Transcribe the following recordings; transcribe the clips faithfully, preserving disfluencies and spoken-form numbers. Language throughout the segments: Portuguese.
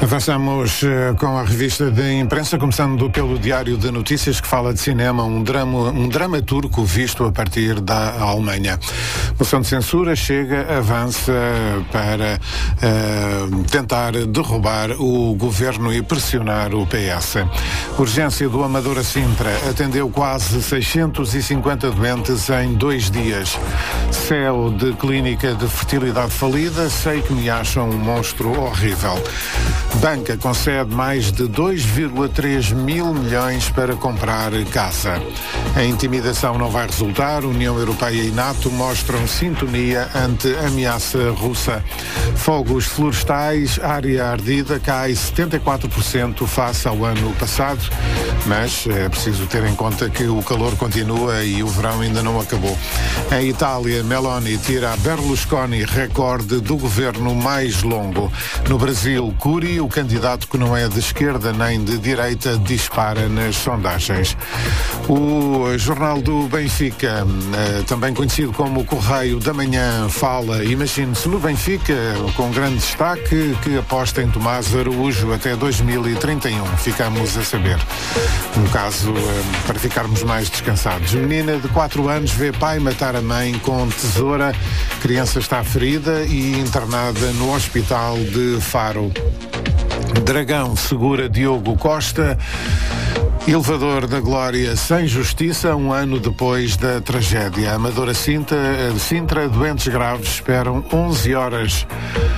Avançamos uh, com a revista de imprensa, começando pelo Diário de Notícias, que fala de cinema, um drama, um drama turco visto a partir da Alemanha. Moção de censura chega, avança para uh, tentar derrubar o governo e pressionar o P S. Urgência do Amadora Sintra atendeu quase seiscentos e cinquenta doentes em dois dias. Céu de clínica de fertilidade falida, sei que me acham um monstro horrível. Banca concede mais de dois vírgula três mil milhões para comprar casa. A intimidação não vai resultar. União Europeia e NATO mostram sintonia ante ameaça russa. Fogos florestais, área ardida cai setenta e quatro por cento face ao ano passado, mas é preciso ter em conta que o calor continua e o verão ainda não acabou. Em Itália, Meloni tira a Berlusconi recorde do governo mais longo. No Brasil, Curi, o candidato que não é de esquerda nem de direita, dispara nas sondagens. O Jornal do Benfica, também conhecido como o Correio da Manhã, fala, imagine-se, no Benfica, com grande destaque, que aposta em Tomás Araújo até dois mil e trinta e um. Ficamos a saber. No caso, para ficarmos mais descansados. Menina de quatro anos vê pai matar a mãe com tesoura. Criança está ferida e internada no hospital de Faro. Dragão segura Diogo Costa. Elevador da Glória sem justiça, um ano depois da tragédia. Amadora Sintra, Sintra doentes graves esperam onze horas.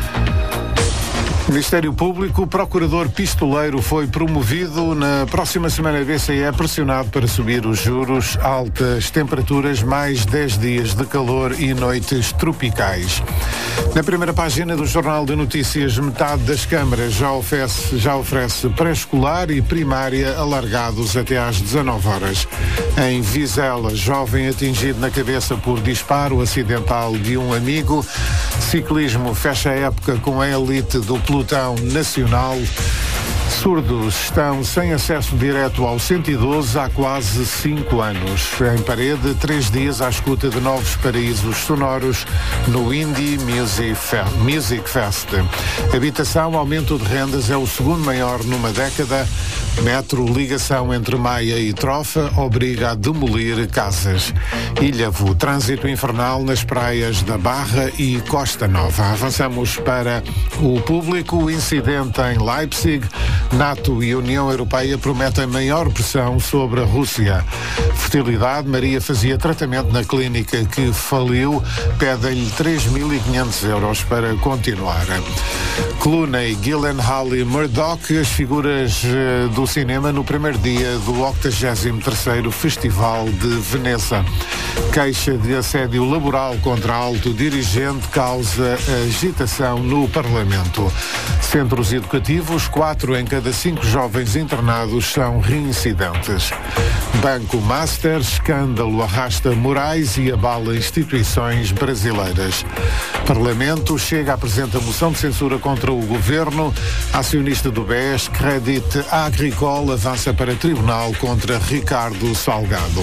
Ministério Público, procurador pistoleiro foi promovido. Na próxima semana, a B C E é pressionado para subir os juros. Altas temperaturas, mais dez dias de calor e noites tropicais. Na primeira página do Jornal de Notícias, metade das câmaras já oferece, já oferece pré-escolar e primária alargados até às dezanove horas. Em Vizela, jovem atingido na cabeça por disparo acidental de um amigo. Ciclismo fecha a época com a elite do pelotão nacional. Surdos estão sem acesso direto ao cento e doze há quase cinco anos. Em Parede, três dias à escuta de novos paraísos sonoros no Indie Music Fest. Habitação, aumento de rendas é o segundo maior numa década. Metro, ligação entre Maia e Trofa, obriga a demolir casas. Ilhavo, trânsito infernal nas praias da Barra e Costa Nova. Avançamos para o Público. O incidente em Leipzig. NATO e União Europeia prometem maior pressão sobre a Rússia. Fertilidade, Maria fazia tratamento na clínica que faliu, pedem-lhe três mil e quinhentos euros para continuar. Clooney, Gyllenhaal e Murdoch, as figuras uh, do cinema no primeiro dia do octogésimo terceiro Festival de Veneza. Queixa de assédio laboral contra alto dirigente causa agitação no Parlamento. Centros educativos, quatro em cada cinco jovens internados são reincidentes. Banco Master, escândalo arrasta morais e abala instituições brasileiras. Parlamento, Chega apresenta moção de censura contra o governo. Acionista do B E S, Crédit Agricole, avança para tribunal contra Ricardo Salgado.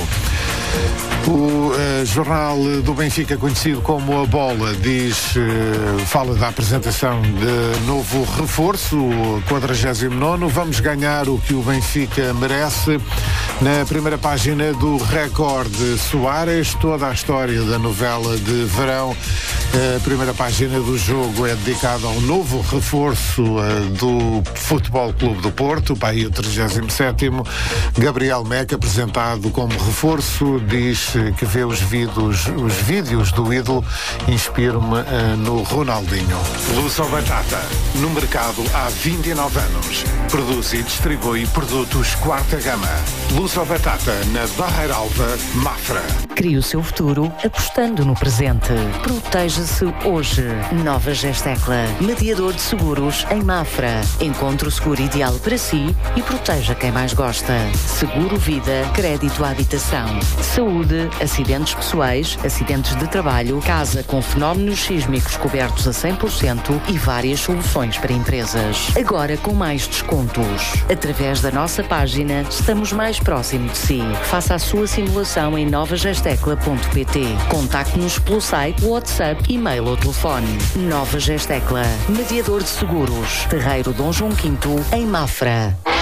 O uh, Jornal do Benfica, conhecido como A Bola, diz, uh, fala da apresentação de novo reforço, o quadragésimo nono. Vamos ganhar o que o Benfica merece. Na primeira página do Record, Soares, toda a história da novela de verão. A primeira página do jogo é dedicada ao novo reforço uh, do Futebol Clube do Porto, para aí o trigésimo sétimo. Gabriel Meca, apresentado como reforço, diz que vê os vídeos, os vídeos do ídolo, inspiro-me uh, no Ronaldinho. Luz ou Batata, no mercado há vinte e nove anos. Produz e distribui produtos quarta gama. Luz ou Batata, na Barreira Alta, Mafra. Crie o seu futuro apostando no presente. Proteja-se hoje. Nova Gestecla, mediador de seguros em Mafra. Encontre o seguro ideal para si e proteja quem mais gosta. Seguro Vida, crédito à habitação. Saúde, acidentes pessoais, acidentes de trabalho, casa com fenómenos sísmicos cobertos a cem por cento e várias soluções para empresas. Agora com mais descontos. Através da nossa página, estamos mais próximo de si. Faça a sua simulação em nova gestecla gestecla ponto pt. Contacte-nos pelo site, WhatsApp, e-mail ou telefone. Nova Gestecla, mediador de seguros, Terreiro Dom João quinto, em Mafra.